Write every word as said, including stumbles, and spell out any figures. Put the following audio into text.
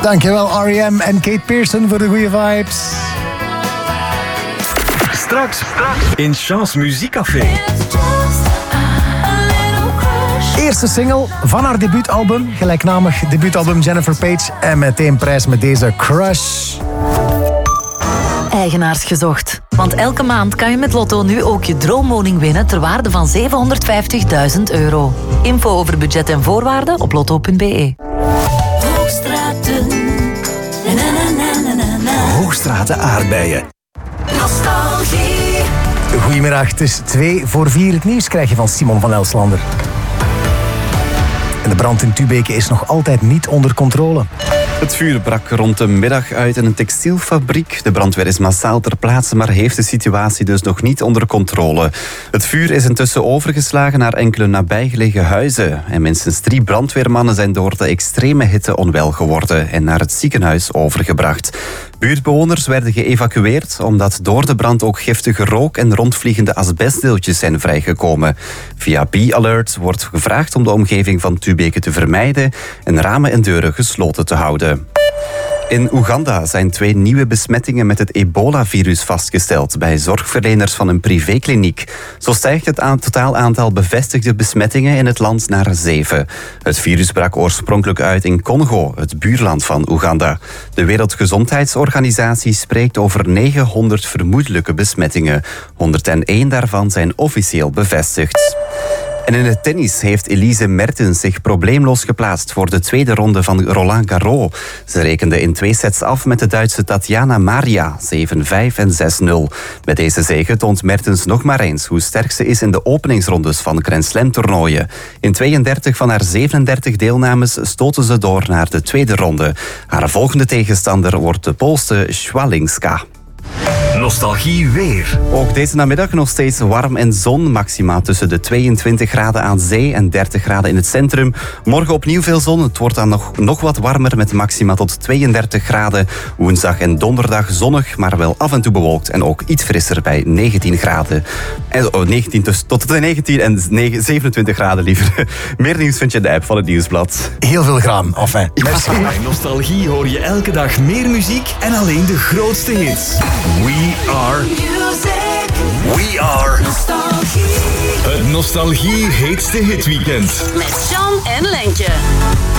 Dankjewel R E M en Kate Pearson voor de goede vibes. Straks, straks in Chance Muziekcafé. Eerste single van haar debuutalbum, gelijknamig debuutalbum Jennifer Page. En meteen prijs met deze Crush. Eigenaars gezocht. Want elke maand kan je met Lotto nu ook je droomwoning winnen ter waarde van zevenhonderdvijftigduizend euro. Info over budget en voorwaarden op lotto punt b e. Hoogstraten. Na, na, na, na, na. Hoogstraten aardbeien. Nostalgie. Goedemiddag, het is twee voor vier. Het nieuws krijg je van Simon van Elslander. En de brand in Tubeke is nog altijd niet onder controle. Het vuur brak rond de middag uit in een textielfabriek. De brandweer is massaal ter plaatse, maar heeft de situatie dus nog niet onder controle. Het vuur is intussen overgeslagen naar enkele nabijgelegen huizen. En minstens drie brandweermannen zijn door de extreme hitte onwel geworden en naar het ziekenhuis overgebracht. Buurtbewoners werden geëvacueerd omdat door de brand ook giftige rook en rondvliegende asbestdeeltjes zijn vrijgekomen. Via B-Alert wordt gevraagd om de omgeving van Tubeke te vermijden en ramen en deuren gesloten te houden. In Oeganda zijn twee nieuwe besmettingen met het ebola-virus vastgesteld bij zorgverleners van een privékliniek. Zo stijgt het aan totaal aantal bevestigde besmettingen in het land naar zeven. Het virus brak oorspronkelijk uit in Congo, het buurland van Oeganda. De Wereldgezondheidsorganisatie spreekt over negenhonderd vermoedelijke besmettingen. honderdéén daarvan zijn officieel bevestigd. En in het tennis heeft Elise Mertens zich probleemloos geplaatst voor de tweede ronde van Roland Garros. Ze rekende in twee sets af met de Duitse Tatjana Maria, zeven vijf en zes nul. Met deze zege toont Mertens nog maar eens hoe sterk ze is in de openingsrondes van Grand Slam toernooien. In tweeëndertig van haar zevenendertig deelnames stoten ze door naar de tweede ronde. Haar volgende tegenstander wordt de Poolse Schwalinska. Nostalgie weer. Ook deze namiddag nog steeds warm en zon. Maxima tussen de tweeëntwintig graden aan zee en dertig graden in het centrum. Morgen opnieuw veel zon. Het wordt dan nog, nog wat warmer met maxima tot tweeëndertig graden. Woensdag en donderdag zonnig, maar wel af en toe bewolkt. En ook iets frisser bij negentien graden. En, oh, negentien, dus tot de negentien en zevenentwintig graden liever. Meer nieuws vind je in de app van het Nieuwsblad. Heel veel graan, enfin. Merci. Bij Nostalgie hoor je elke dag meer muziek en alleen de grootste hits. We are... Music. We are... Nostalgie. Het Nostalgie heetste hitweekend. Met Jean en Lenkje.